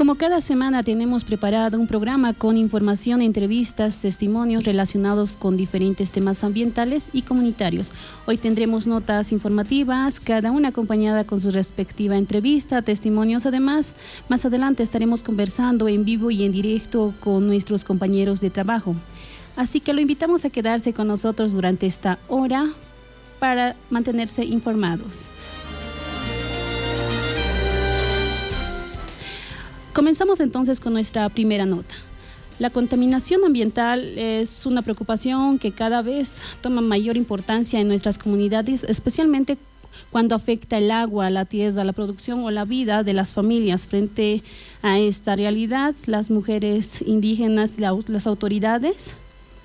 Como cada semana tenemos preparado un programa con información, entrevistas, testimonios relacionados con diferentes temas ambientales y comunitarios. Hoy tendremos notas informativas, cada una acompañada con su respectiva entrevista, testimonios. Además, más adelante estaremos conversando en vivo y en directo con nuestros compañeros de trabajo. Así que lo invitamos a quedarse con nosotros durante esta hora para mantenerse informados. Comenzamos entonces con nuestra primera nota. La contaminación ambiental es una preocupación que cada vez toma mayor importancia en nuestras comunidades, especialmente cuando afecta el agua, la tierra, la producción o la vida de las familias. Frente a esta realidad, las mujeres indígenas y las autoridades.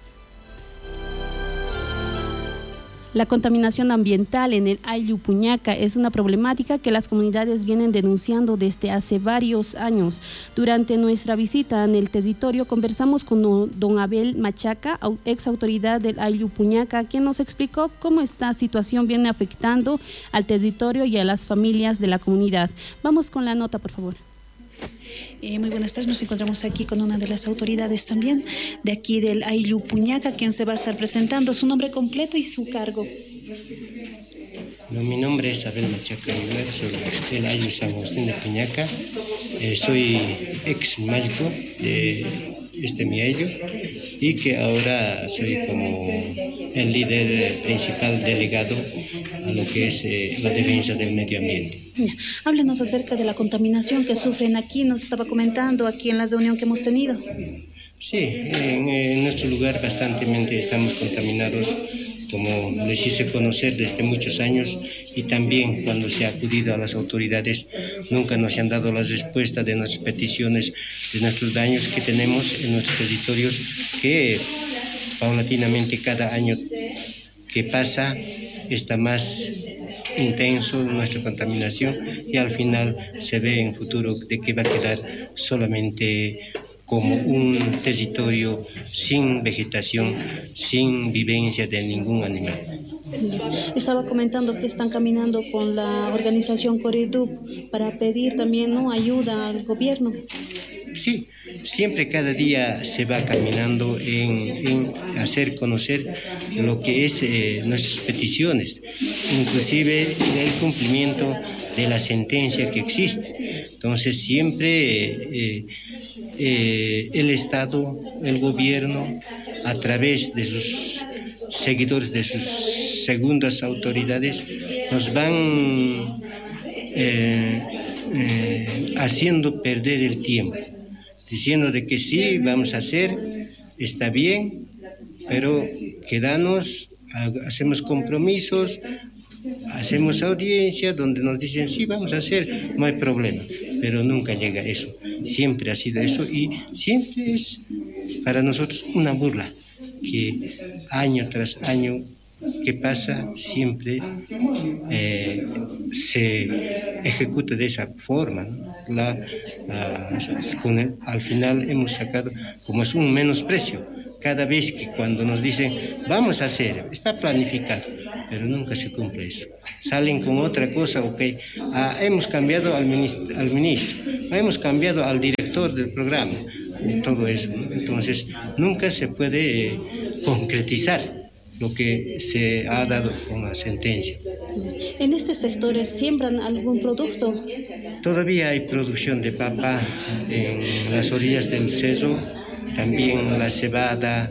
La contaminación ambiental en el Ayllu Puñaca es una problemática que las comunidades vienen denunciando desde hace varios años. Durante nuestra visita en el territorio conversamos con don Abel Machaca, ex autoridad del Ayllu Puñaca, quien nos explicó cómo esta situación viene afectando al territorio y a las familias de la comunidad. Vamos con la nota, por favor. Muy buenas tardes, nos encontramos aquí con una de las autoridades también de aquí del Ayllu Puñaca, quien se va a estar presentando su nombre completo y su cargo. No, mi nombre es Abel Machaca, soy del Ayllu San Agustín de Puñaca, soy ex médico de mi Ayllu y que ahora soy como el líder principal delegado a lo que es la defensa del medio ambiente. Háblenos acerca de la contaminación que sufren aquí, nos estaba comentando aquí en la reunión que hemos tenido. Sí, en nuestro lugar bastantemente estamos contaminados, como les hice conocer desde muchos años, y también cuando se ha acudido a las autoridades nunca nos han dado las respuestas de nuestras peticiones, de nuestros daños que tenemos en nuestros territorios, que paulatinamente cada año que pasa está más intenso nuestra contaminación y al final se ve en futuro de que va a quedar solamente como un territorio sin vegetación, sin vivencia de ningún animal. Estaba comentando que están caminando con la organización Corredup para pedir también ayuda al gobierno. Sí, siempre cada día se va caminando en hacer conocer lo que es nuestras peticiones, inclusive el cumplimiento de la sentencia que existe. Entonces siempre el Estado, el gobierno, a través de sus seguidores, de sus segundas autoridades, nos van haciendo perder el tiempo, diciendo de que sí, vamos a hacer, está bien, pero quedamos, hacemos compromisos, hacemos audiencia donde nos dicen sí, vamos a hacer, no hay problema, pero nunca llega eso. Siempre ha sido eso y siempre es para nosotros una burla que año tras año que pasa siempre se ejecuta de esa forma, ¿no? Al final hemos sacado como es un menosprecio cada vez que cuando nos dicen vamos a hacer, está planificado, pero nunca se cumple eso. Salen con otra cosa, hemos cambiado al ministro, hemos cambiado al director del programa, todo eso, ¿no? Entonces nunca se puede concretizar lo que se ha dado con la sentencia. ¿En estos sectores siembran algún producto? Todavía hay producción de papa en las orillas del cerro, también la cebada,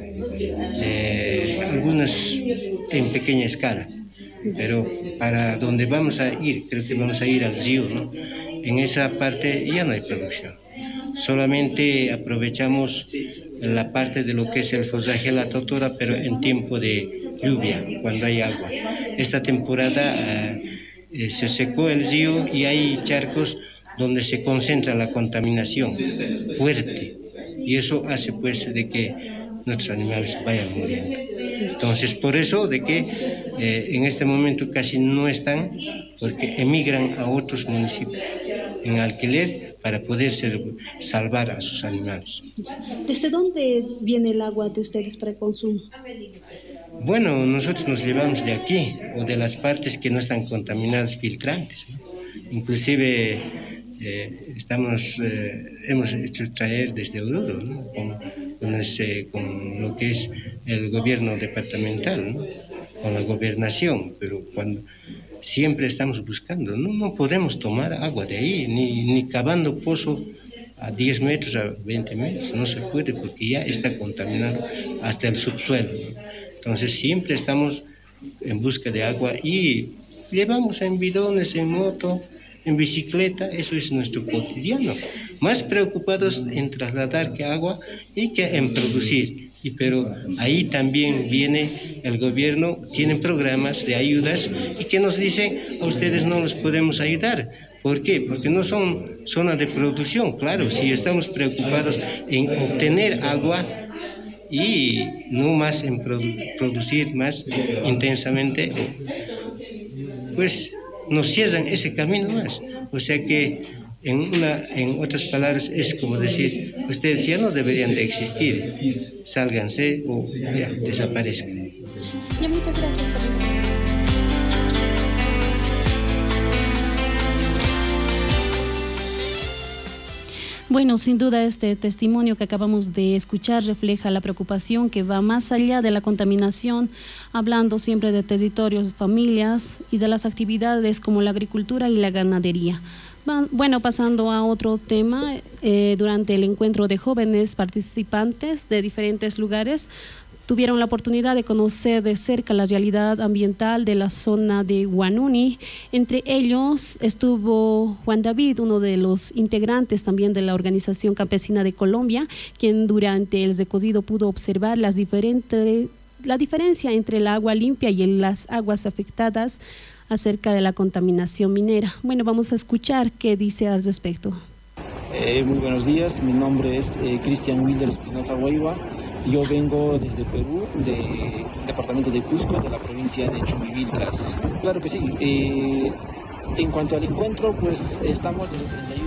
algunas en pequeña escala. Pero para donde vamos a ir, creo que vamos a ir al río, ¿no? En esa parte ya no hay producción. Solamente aprovechamos la parte de lo que es el follaje, la totora, pero en tiempo de lluvia, cuando hay agua. Esta temporada se secó el río y hay charcos donde se concentra la contaminación fuerte y eso hace pues de que nuestros animales vayan muriendo. Entonces por eso de que en este momento casi no están, porque emigran a otros municipios en alquiler para poder salvar a sus animales. ¿Desde dónde viene el agua de ustedes para el consumo? Bueno, nosotros nos llevamos de aquí o de las partes que no están contaminadas, filtrantes, ¿no? Inclusive hemos hecho traer desde Oruro, ¿no? Con lo que es el gobierno departamental, ¿no? Con la gobernación, pero cuando siempre estamos buscando, no podemos tomar agua de ahí, ni cavando pozo a 10 metros, a 20 metros, no se puede porque ya está contaminado hasta el subsuelo, ¿no? Entonces siempre estamos en busca de agua y llevamos en bidones, en moto, en bicicleta, eso es nuestro cotidiano. Más preocupados en trasladar que agua y que en producir. Pero ahí también viene el gobierno, tienen programas de ayudas y que nos dicen a ustedes no los podemos ayudar. ¿Por qué? Porque no son zonas de producción. Claro, si estamos preocupados en obtener agua y no más en producir más intensamente, pues nos cierran ese camino más. O sea que en otras palabras es como decir, ustedes ya no deberían de existir, sálganse o ya, desaparezcan. Ya, muchas gracias por la información. Bueno, sin duda este testimonio que acabamos de escuchar refleja la preocupación que va más allá de la contaminación, hablando siempre de territorios, familias y de las actividades como la agricultura y la ganadería. Bueno, pasando a otro tema, durante el encuentro de jóvenes participantes de diferentes lugares, tuvieron la oportunidad de conocer de cerca la realidad ambiental de la zona de Huanuni. Entre ellos estuvo Juan David, uno de los integrantes también de la Organización Campesina de Colombia, quien durante el recorrido pudo observar la diferencia entre el agua limpia y las aguas afectadas acerca de la contaminación minera. Bueno, vamos a escuchar qué dice al respecto. Muy buenos días, mi nombre es Cristian Wilder Espinosa Huayva. Yo vengo desde Perú, del departamento de Cusco, de la provincia de Chumivilcas. Claro que sí. En cuanto al encuentro, pues estamos desde el 31